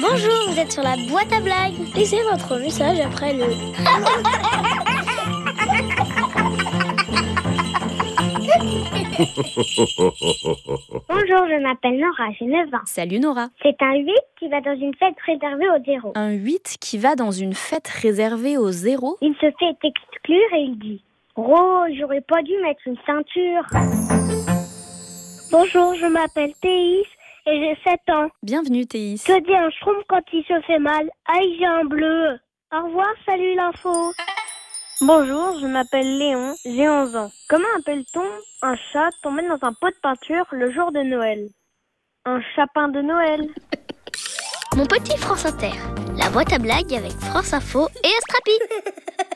Bonjour, vous êtes sur la boîte à blagues. Laissez votre message après le... Bonjour, je m'appelle Nora, j'ai 9 ans. Salut Nora. C'est un 8 qui va dans une fête réservée aux 0. Un 8 qui va dans une fête réservée aux 0. Il se fait exclure et il dit « Oh, j'aurais pas dû mettre une ceinture. » Bonjour, je m'appelle Théis et j'ai 7 ans. Bienvenue Théis. Que dit un schtroumpf quand il se fait mal? Aïe, j'ai un bleu. Au revoir, salut l'info. Bonjour, je m'appelle Léon, j'ai 11 ans. Comment appelle-t-on un chat tombé dans un pot de peinture le jour de Noël? Un chapin de Noël. Mon petit France Inter, la boîte à blagues avec France Info et Astrapi.